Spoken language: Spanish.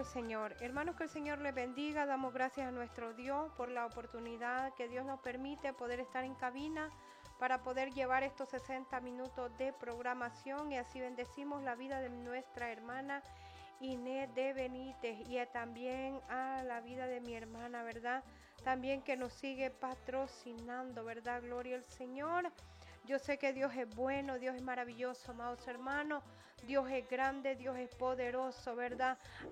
al Señor. Hermanos, que el Señor les bendiga. Damos gracias a nuestro Dios por la oportunidad que Dios nos permite poder estar en cabina para poder llevar estos 60 minutos de programación, y así bendecimos la vida de nuestra hermana Inés de Benítez y también a la vida de mi hermana, ¿verdad? También que nos sigue patrocinando, ¿verdad? Gloria al Señor. Yo sé que Dios es bueno, Dios es maravilloso, amados hermanos. Dios es grande, Dios es poderoso, ¿verdad?